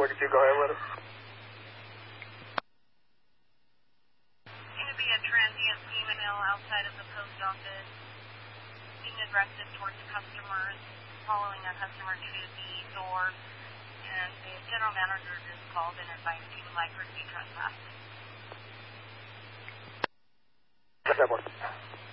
look at you. Go ahead with it. Going to be a transient female outside of the post office, being aggressive towards customers, following a customer to the door, and the general manager just called and advised he would like her to be trespassed. Yes, that one.